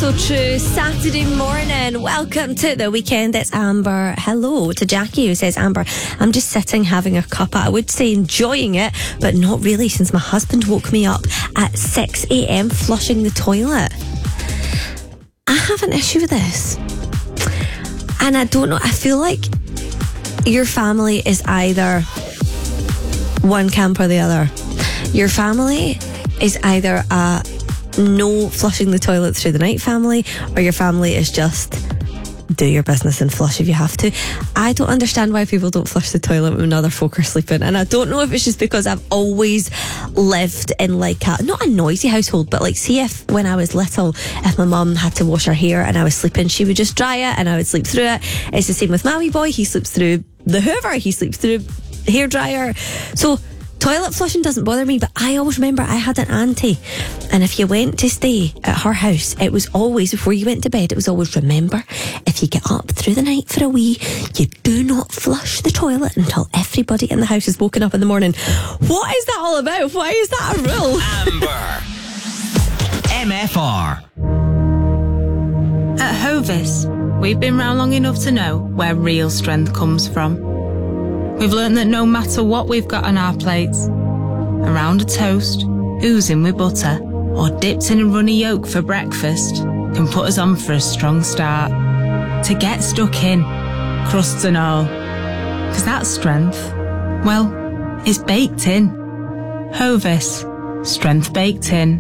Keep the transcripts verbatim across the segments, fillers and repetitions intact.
so true. Saturday morning. Welcome to the weekend. It's Amber. Hello to Jackie, who says, Amber, I'm just sitting having a cuppa. I would say enjoying it, but not really, since my husband woke me up at six a.m. flushing the toilet. I have an issue with this. And I don't know, I feel like your family is either one camp or the other. Your family is either a no flushing the toilet through the night family, or your family is just do your business and flush if you have to. I don't understand why people don't flush the toilet when other folk are sleeping, and I don't know if it's just because I've always lived in like a, not a noisy household, but like, see if when I was little, if my mum had to wash her hair and I was sleeping, she would just dry it and I would sleep through it. It's the same with my wee boy. He sleeps through the Hoover, he sleeps through the hairdryer. So toilet flushing doesn't bother me, but I always remember I had an auntie, and if you went to stay at her house, it was always, before you went to bed, it was always, remember, if you get up through the night for a wee, you do not flush the toilet until everybody in the house is woken up in the morning. What is that all about? Why is that a rule? Amber. M F R. At Hovis, we've been round long enough to know where real strength comes from. We've learned that no matter what we've got on our plates, around a toast, oozing with butter, or dipped in a runny yolk for breakfast, can put us on for a strong start. To get stuck in, crusts and all. Because that strength, well, it's baked in. Hovis, strength baked in.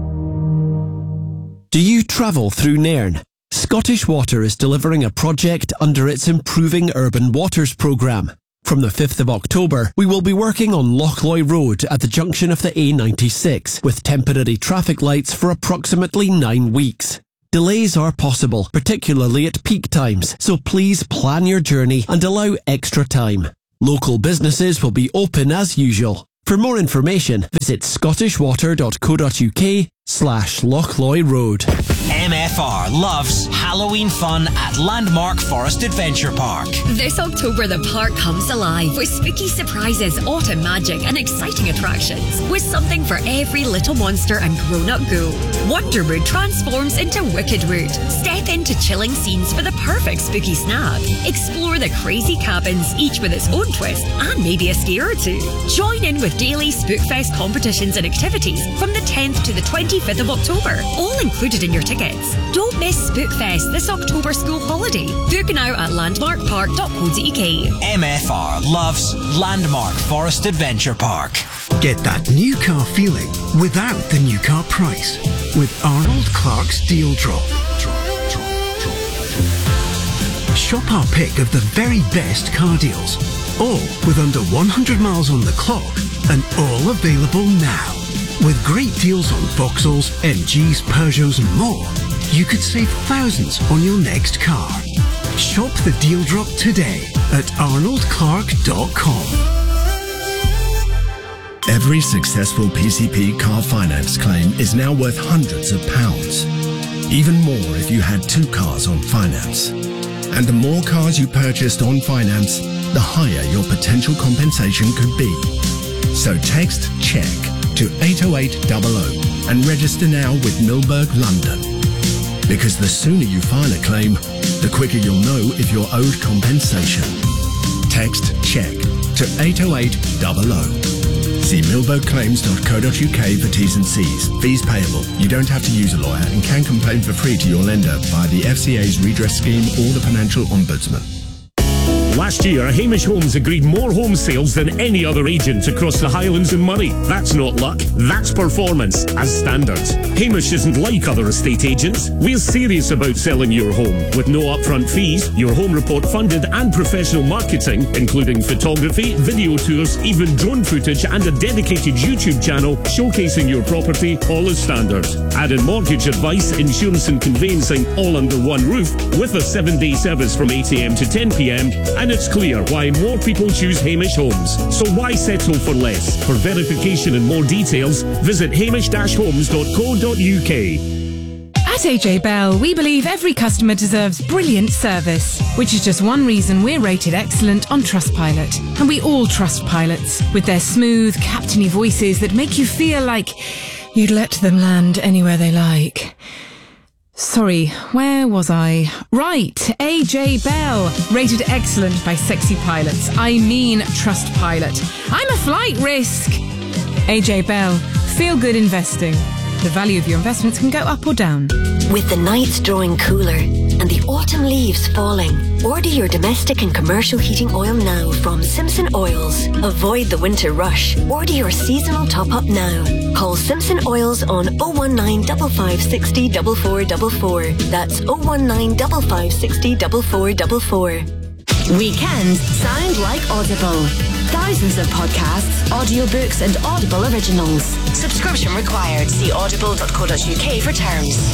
Do you travel through Nairn? Scottish Water is delivering a project under its Improving Urban Waters programme. From the fifth of October, we will be working on Lochloy Road at the junction of the A ninety-six, with temporary traffic lights for approximately nine weeks. Delays are possible, particularly at peak times, so please plan your journey and allow extra time. Local businesses will be open as usual. For more information, visit scottishwater.co.uk slash Lochloy Road. M F R loves Halloween fun at Landmark Forest Adventure Park. This October, the park comes alive with spooky surprises, autumn magic, and exciting attractions, with something for every little monster and grown-up ghoul. Wonderwood transforms into Wickedwood. Step into chilling scenes for the perfect spooky snap. Explore the crazy cabins, each with its own twist and maybe a scare or two. Join in with daily Spookfest competitions and activities from the tenth to the twenty-fifth of October, all included in your tickets. Don't miss Spookfest this October school holiday. Book now at landmark park dot co dot uk. M F R loves Landmark Forest Adventure Park. Get that new car feeling without the new car price with Arnold Clark's Deal Drop. Shop our pick of the very best car deals, all with under one hundred miles on the clock and all available now. With great deals on Vauxhalls, M Gs, Peugeots and more, you could save thousands on your next car. Shop the Deal Drop today at arnold clark dot com. Every successful P C P car finance claim is now worth hundreds of pounds. Even more if you had two cars on finance. And the more cars you purchased on finance, the higher your potential compensation could be. So text CHECK to eight oh eight hundred and register now with Milberg London. Because the sooner you file a claim, the quicker you'll know if you're owed compensation. Text CHECK to eight oh eight hundred. See milberg claims dot co dot uk for T's and C's. Fees payable. You don't have to use a lawyer and can complain for free to your lender via the F C A's redress scheme or the Financial Ombudsman. Last year, Hamish Homes agreed more home sales than any other agent across the Highlands and Moray. That's not luck, that's performance, as standard. Hamish isn't like other estate agents. We're serious about selling your home, with no upfront fees, your home report funded and professional marketing, including photography, video tours, even drone footage and a dedicated YouTube channel showcasing your property, all as standard. Add in mortgage advice, insurance and conveyancing, all under one roof, with a seven-day service from eight a m to ten p m, and it's clear why more people choose Hamish Homes. So why settle for less? For verification and more details, visit hamish dash homes dot co dot uk. At A J Bell, we believe every customer deserves brilliant service, which is just one reason we're rated excellent on Trustpilot. And we all trust pilots, with their smooth, captainy voices that make you feel like you'd let them land anywhere they like. Sorry, where was I? Right, A J Bell, rated excellent by sexy pilots. I mean Trustpilot. I'm a flight risk. A J Bell, feel good investing. The value of your investments can go up or down. With the nights drawing cooler and the autumn leaves falling, order your domestic and commercial heating oil now from Simpson Oils. Avoid the winter rush. Order your seasonal top-up now. Call Simpson Oils on oh one nine, five five six oh, four four four four. That's oh one nine, five five six oh, four four four four. Weekends sound like Audible. Thousands of podcasts, audiobooks and Audible originals. Subscription required. See audible dot co dot uk for terms.